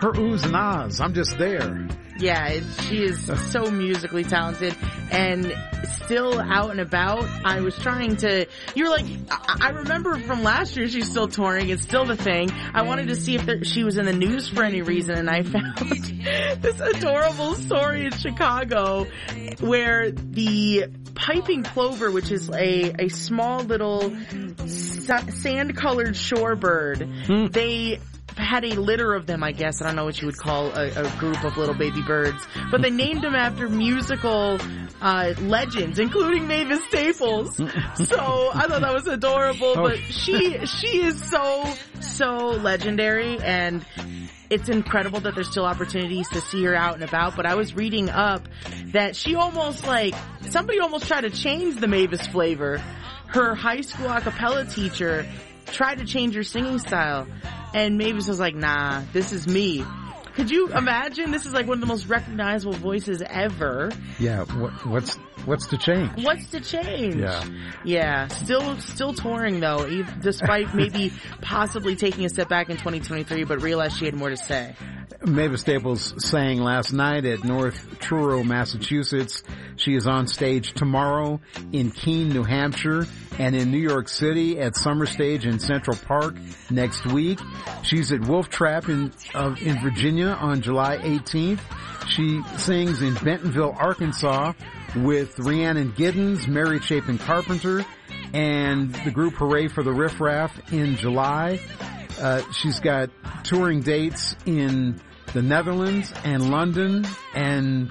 her oohs and ahs. I'm just there. Yeah, she is so musically talented and still out and about. I was trying to, you were like, I remember from last year she's still touring. It's still the thing. I wanted to see if she was in the news for any reason, and I found this adorable story in Chicago where the piping plover, which is a small little sand-colored shorebird, they had a litter of them, I guess. I don't know what you would call a group of little baby birds, but they named them after musical legends, including Mavis Staples. So I thought that was adorable. But she is so legendary, and it's incredible that there's still opportunities to see her out and about. But I was reading up that she somebody almost tried to change the Mavis flavor. Her high school a cappella teacher tried to change her singing style, and Mavis was like, nah, this is me. Could you imagine? This is like one of the most recognizable voices ever. Yeah, what's to change? What's to change? Yeah. Still touring though, despite maybe possibly taking a step back in 2023, but realized she had more to say. Mavis Staples sang last night at North Truro, Massachusetts. She is on stage tomorrow in Keene, New Hampshire, and in New York City at Summer Stage in Central Park next week. She's at Wolf Trap in Virginia on July 18th. She sings in Bentonville, Arkansas with Rhiannon Giddens, Mary Chapin Carpenter, and the group Hooray for the Riff Raff in July. She's got touring dates in the Netherlands and London and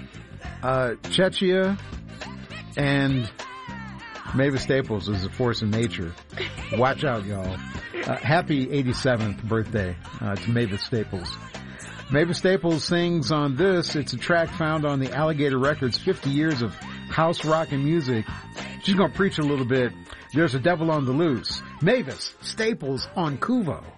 Czechia, and Mavis Staples is a force in nature. Watch out, y'all. Happy 87th birthday to Mavis Staples. Mavis Staples sings on this. It's a track found on the Alligator Records 50 Years of House Rock and Music. She's going to preach a little bit. There's a devil on the loose. Mavis Staples on Kuvo.